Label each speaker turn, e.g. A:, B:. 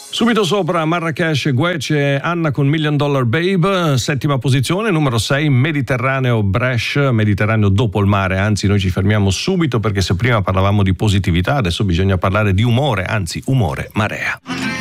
A: Subito sopra Marrakesh, Guece, Anna con Million Dollar Babe, settima posizione, numero 6 Mediterraneo, Brescia, Mediterraneo dopo il mare, anzi noi ci fermiamo subito perché se prima parlavamo di positività adesso bisogna parlare di umore, anzi umore, marea.